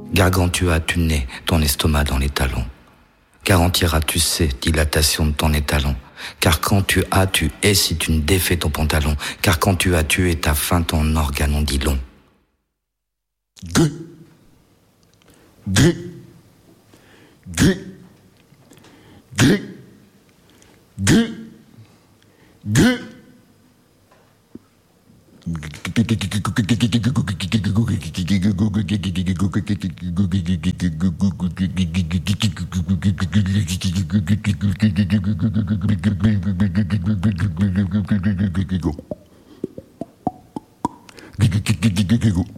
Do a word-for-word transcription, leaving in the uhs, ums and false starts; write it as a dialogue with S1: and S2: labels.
S1: Gargantua-tu nez, ton estomac dans les talons. Garantiras-tu sais, dilatation de ton étalon. Car quand tu as, tu es si tu ne défais ton pantalon. Car quand tu as tué ta faim, ton organe en dit long.
S2: Gu. Gu. Gu. Gu. Gu. Gu. Go.